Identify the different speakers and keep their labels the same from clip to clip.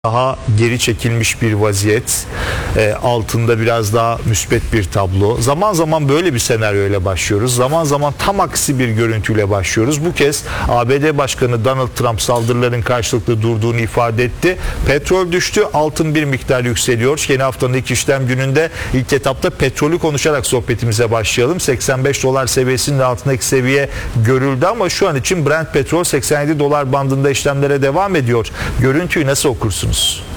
Speaker 1: daha geri çekilmiş bir vaziyet, altında biraz daha müspet bir tablo. Zaman zaman böyle bir senaryoyla başlıyoruz. Zaman zaman tam aksi bir görüntüyle başlıyoruz. Bu kez ABD Başkanı Donald Trump saldırıların karşılıklı durduğunu ifade etti. Petrol düştü, altın bir miktar yükseliyor. Yeni haftanın ilk işlem gününde ilk etapta petrolü konuşarak sohbetimize başlayalım. 85 dolar seviyesinin altındaki seviye görüldü ama şu an için Brent petrol 87 dolar bandında işlemlere devam ediyor. Görüntüyü nasıl okursunuz?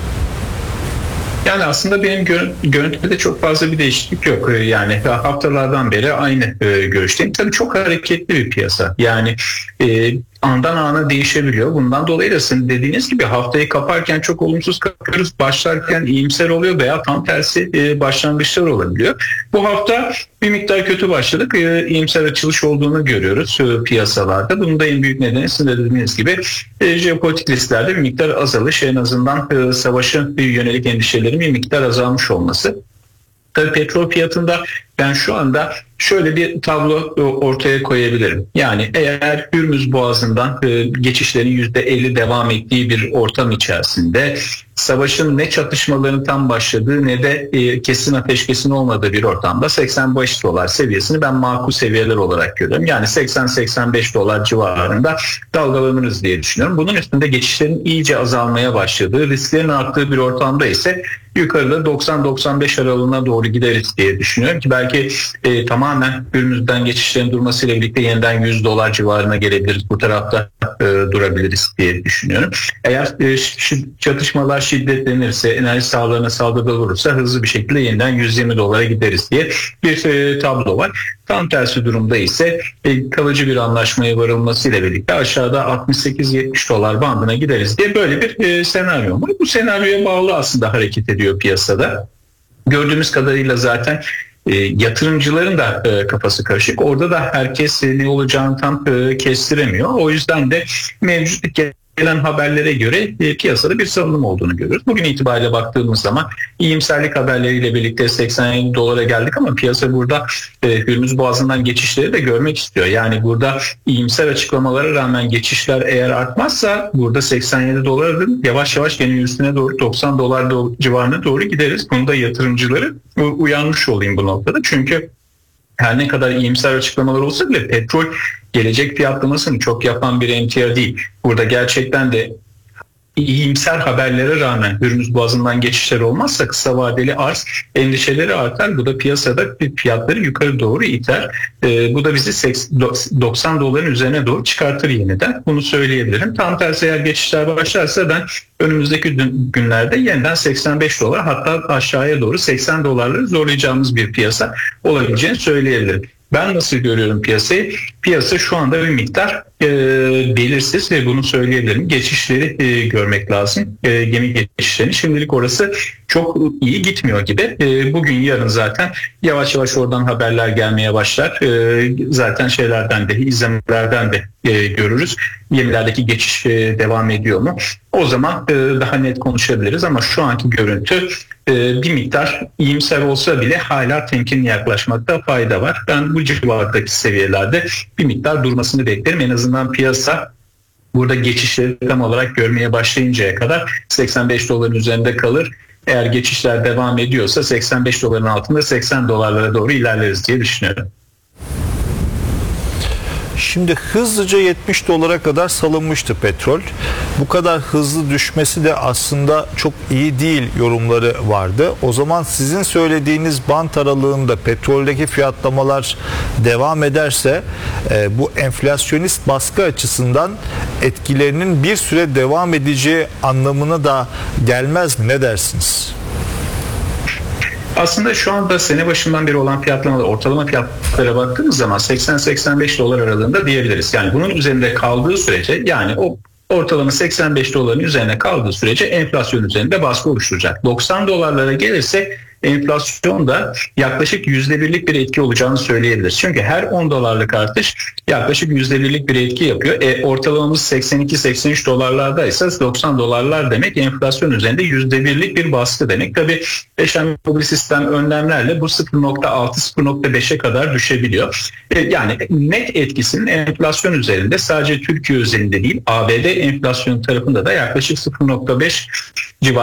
Speaker 2: Yani aslında benim görüntüde çok fazla bir değişiklik yok. Yani haftalardan beri aynı görüşteyim. Tabii çok hareketli bir piyasa. Yani andan ana değişebiliyor. Bundan dolayı da sizin dediğiniz gibi haftayı kaparken çok olumsuz kapıyoruz. Başlarken iyimser oluyor veya tam tersi başlangıçlar olabiliyor. Bu hafta bir miktar kötü başladık. İyimser açılış olduğunu görüyoruz piyasalarda. Bunun da en büyük nedeni sizin de dediğiniz gibi jeopolitik risklerde bir miktar azalış. En azından savaşın yönelik endişelerin bir miktar azalmış olması. Tabii petrol fiyatında ben şu anda şöyle bir tablo ortaya koyabilirim. Yani eğer Hürmüz Boğazı'ndan geçişlerin %50 devam ettiği bir ortam içerisinde savaşın ne çatışmaların tam başladığı ne de kesin ateşkesin olmadığı bir ortamda 85 dolar seviyesini ben makul seviyeler olarak görüyorum. Yani 80-85 dolar civarında dalgalanırız diye düşünüyorum. Bunun üstünde geçişlerin iyice azalmaya başladığı, risklerin arttığı bir ortamda ise yukarıda 90-95 aralığına doğru gideriz diye düşünüyorum ki belki tamamen Hürmüz'den geçişlerin durmasıyla birlikte yeniden 100 dolar civarına gelebiliriz. Bu tarafta durabiliriz diye düşünüyorum. Eğer çatışmalar şiddetlenirse, enerji sahalarına saldırı olursa hızlı bir şekilde yeniden 120 dolara gideriz diye bir tablo var. Tam tersi durumda ise kalıcı bir anlaşmaya varılmasıyla birlikte aşağıda 68-70 dolar bandına gideriz diye böyle bir senaryo var. Bu senaryoya bağlı aslında hareket ediyor piyasada. Gördüğümüz kadarıyla zaten yatırımcıların da kafası karışık. Orada da herkes ne olacağını tam kestiremiyor. O yüzden de mevcut gelen haberlere göre piyasada bir salınım olduğunu görüyoruz. Bugün itibariyle baktığımız zaman iyimserlik haberleriyle birlikte 87 dolara geldik ama piyasa burada Hürmüz Boğazı'ndan geçişleri de görmek istiyor. Yani burada iyimser açıklamalara rağmen geçişler eğer artmazsa burada 87 doların yavaş yavaş gene üstüne doğru 90 dolar civarına doğru gideriz. Bunda yatırımcıları uyanmış olayım bu noktada. Çünkü her ne kadar iyimser açıklamalar olsa bile petrol gelecek fiyatlamasını çok yapan bir emtia değil. Burada gerçekten de iyimser haberlere rağmen Hürmüz Boğazı'ndan geçişler olmazsa kısa vadeli arz endişeleri artar. Bu da piyasada fiyatları yukarı doğru iter. Bu da bizi 90 doların üzerine doğru çıkartır yeniden. Bunu söyleyebilirim. Tam tersi eğer geçişler başlarsa ben önümüzdeki günlerde yeniden 85 dolar hatta aşağıya doğru 80 dolarları zorlayacağımız bir piyasa olabileceğini söyleyebilirim. Ben nasıl görüyorum piyasayı? Piyasa şu anda bir miktar belirsiz ve bunu söyleyebilirim. Geçişleri görmek lazım. Gemi geçişlerini. Şimdilik orası çok iyi gitmiyor gibi. Bugün yarın zaten yavaş yavaş oradan haberler gelmeye başlar. Zaten şeylerden de izlemelerden de görürüz. Gemilerdeki geçiş devam ediyor mu? O zaman daha net konuşabiliriz ama şu anki görüntü bir miktar iyimser olsa bile hala temkinli yaklaşmakta fayda var. Ben bu civardaki seviyelerde bir miktar durmasını beklerim. En azından piyasa burada geçişleri tam olarak görmeye başlayıncaya kadar 85 doların üzerinde kalır. Eğer geçişler devam ediyorsa 85 doların altında 80 dolarlara doğru ilerleriz diye düşünüyorum.
Speaker 1: Şimdi hızlıca 70 dolara kadar salınmıştı petrol. Bu kadar hızlı düşmesi de aslında çok iyi değil yorumları vardı. O zaman sizin söylediğiniz bant aralığında petroldeki fiyatlamalar devam ederse bu enflasyonist baskı açısından etkilerinin bir süre devam edeceği anlamına da gelmez mi? Ne dersiniz?
Speaker 2: Aslında şu anda sene başından beri olan fiyatlamalar, ortalama fiyatlara baktığımız zaman 80-85 dolar aralığında diyebiliriz. Yani bunun üzerinde kaldığı sürece yani o ortalama 85 doların üzerine kaldığı sürece enflasyon üzerinde baskı oluşturacak. 90 dolarlara gelirse enflasyonda yaklaşık %1'lik bir etki olacağını söyleyebiliriz. Çünkü her 10 dolarlık artış yaklaşık %1'lik bir etki yapıyor. Ortalamamız 82-83 dolarlardaysa 90 dolarlar demek enflasyon üzerinde %1'lik bir baskı demek. Tabii eşanlı sistem önlemlerle bu 0.6-0.5'e kadar düşebiliyor. Yani net etkisinin enflasyon üzerinde sadece Türkiye özelinde değil ABD enflasyon tarafında da yaklaşık 0.5